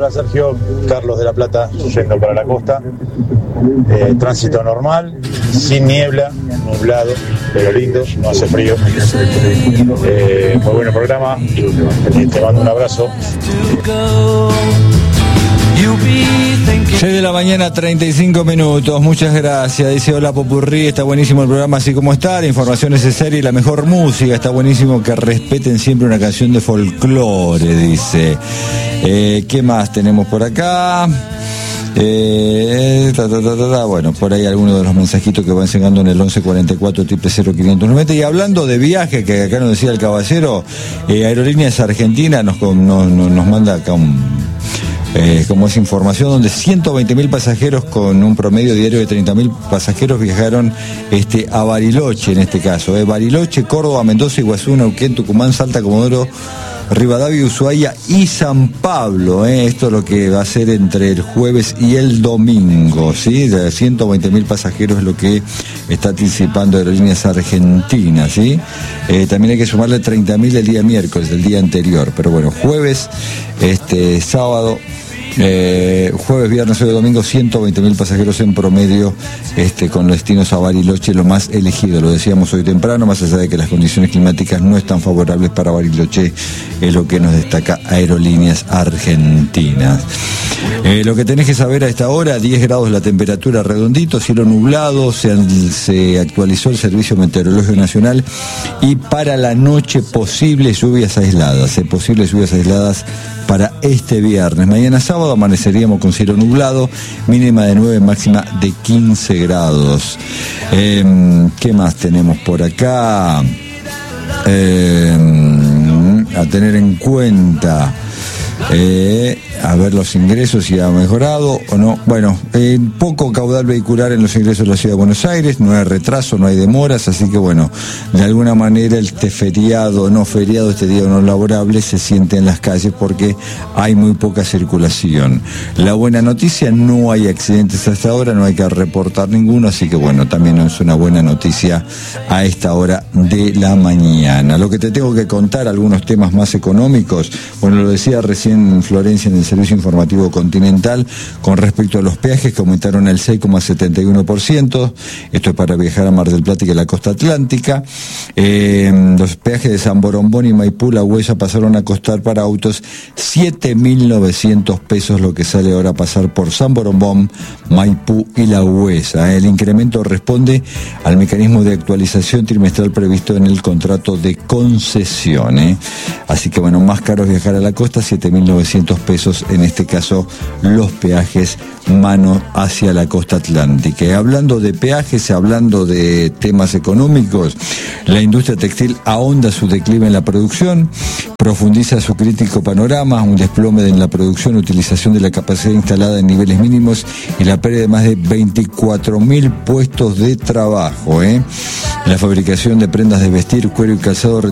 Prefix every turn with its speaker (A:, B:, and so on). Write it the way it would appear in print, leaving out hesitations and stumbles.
A: Hola Sergio, Carlos de La Plata, yendo para la costa. Tránsito normal, sin niebla, nublado, pero lindo, no hace frío. Muy buen programa, te mando un abrazo.
B: 6 de la mañana, 35 minutos. Muchas gracias. Dice: hola Popurrí, está buenísimo el programa así como está. La información necesaria y la mejor música. Está buenísimo que respeten siempre una canción de folclore, dice. ¿Qué más tenemos por acá? Bueno, por ahí algunos de los mensajitos que van llegando en el 1144-00590. Y hablando de viaje, que acá nos decía el caballero, Aerolíneas Argentina nos manda acá como es información, donde 120.000 pasajeros con un promedio diario de 30.000 pasajeros viajaron a Bariloche, en este caso. Bariloche, Córdoba, Mendoza, Iguazú, Neuquén, Tucumán, Salta, Comodoro Rivadavia, Ushuaia y San Pablo. Esto es lo que va a ser entre el jueves y el domingo, ¿sí? De 120.000 pasajeros es lo que está anticipando Aerolíneas Argentinas, ¿sí? También hay que sumarle 30.000 el día miércoles, el día anterior. Pero bueno, jueves, sábado, jueves, viernes, sábado y domingo, 120.000 pasajeros en promedio, con destinos a Bariloche, lo más elegido. Lo decíamos hoy temprano, más allá de que las condiciones climáticas no están favorables para Bariloche, es lo que nos destaca Aerolíneas Argentinas. Lo que tenés que saber a esta hora: 10 grados la temperatura, redondito, cielo nublado, se actualizó el Servicio Meteorológico Nacional, y para la noche posibles lluvias aisladas, para este viernes. Mañana sábado amانeceríamos con cielo nublado, mínima de 9, máxima de 15 grados. ¿Qué más tenemos por acá? A tener en cuenta. A ver los ingresos, si ha mejorado o no. Bueno, poco caudal vehicular en los ingresos de la Ciudad de Buenos Aires, no hay retraso, no hay demoras, así que bueno, de alguna manera este feriado, este día no laborable, se siente en las calles porque hay muy poca circulación. La buena noticia: no hay accidentes hasta ahora, no hay que reportar ninguno, así que bueno, también es una buena noticia a esta hora de la mañana. Lo que te tengo que contar, algunos temas más económicos. Bueno, lo decía recién Florencia en el Servicio Informativo Continental con respecto a los peajes, que aumentaron el 6,71%. Esto es para viajar a Mar del Plata y a la costa atlántica. Los peajes de San Borombón y Maipú, La Huella, pasaron a costar para autos 7.900 pesos, lo que sale ahora a pasar por San Borombón, Maipú y La Huella. El incremento responde al mecanismo de actualización trimestral previsto en el contrato de concesión. Así que bueno, más caro es viajar a la costa, 7.900 pesos, en este caso los peajes mano hacia la costa atlántica. Y hablando de peajes, hablando de temas económicos, la industria textil ahonda su declive en la producción, profundiza su crítico panorama, un desplome en la producción, utilización de la capacidad instalada en niveles mínimos y la pérdida de más de 24.000 puestos de trabajo. La fabricación de prendas de vestir, cuero y calzado